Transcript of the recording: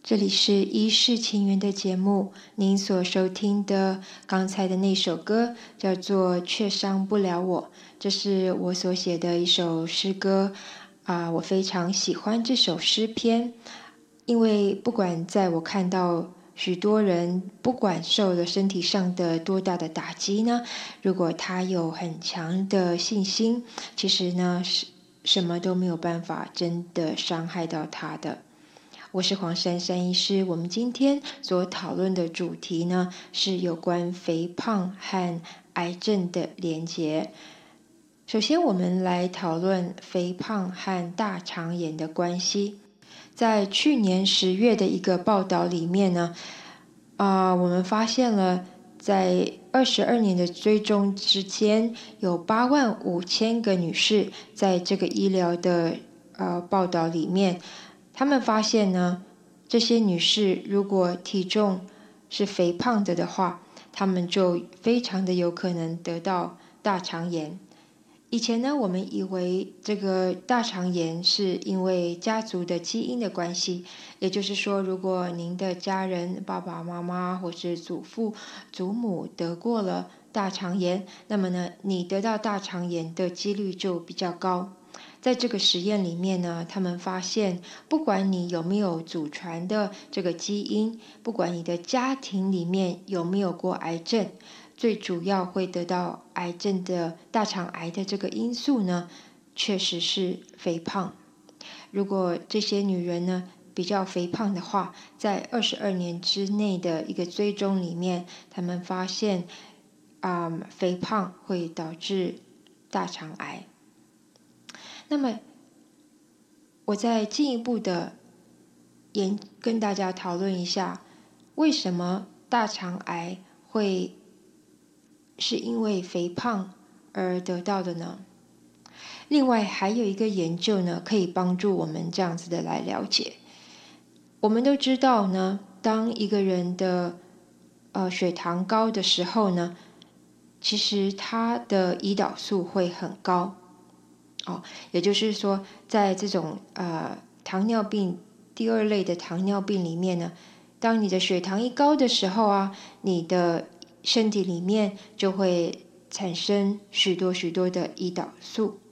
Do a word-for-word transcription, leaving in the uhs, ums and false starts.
这里是一世情缘的节目，您所收听的刚才的那首歌叫做《却伤不了我》，这是我所写的一首诗歌啊、呃，我非常喜欢这首诗篇，因为不管在我看到许多人不管受了身体上的多大的打击呢，如果他有很强的信心，其实呢是什么都没有办法真的伤害到他的。我是黄珊珊医师，我们今天所讨论的主题呢，是有关肥胖和癌症的连结。首先，我们来讨论肥胖和大肠炎的关系。在去年十月的一个报道里面呢，啊、呃，我们发现了在二十二年的追踪之间，有八万五千个女士在这个医疗的呃报道里面。他们发现呢，这些女士如果体重是肥胖的的话，她们就非常的有可能得到大肠炎。以前呢，我们以为这个大肠炎是因为家族的基因的关系，也就是说，如果您的家人爸爸妈妈或是祖父祖母得过了大肠炎，那么呢，你得到大肠炎的几率就比较高。在这个实验里面呢，他们发现，不管你有没有祖传的这个基因，不管你的家庭里面有没有过癌症，最主要会得到癌症的大肠癌的这个因素呢，确实是肥胖。如果这些女人呢比较肥胖的话，在二十二年之内的一个追踪里面，他们发现，嗯，肥胖会导致大肠癌。那么，我再进一步的研跟大家讨论一下，为什么大肠癌会是因为肥胖而得到的呢？另外还有一个研究呢，可以帮助我们这样子的来了解。我们都知道呢，当一个人的呃血糖高的时候呢，其实他的胰岛素会很高。哦，也就是说，在这种呃糖尿病第二类的糖尿病里面呢，当你的血糖一高的时候啊，你的身体里面就会产生许多许多的胰岛素。